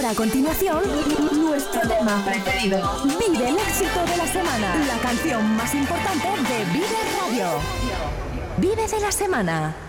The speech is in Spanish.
A continuación, nuestro tema preferido. Vive el éxito de la semana. La canción más importante de Vive Radio. Vive de la semana.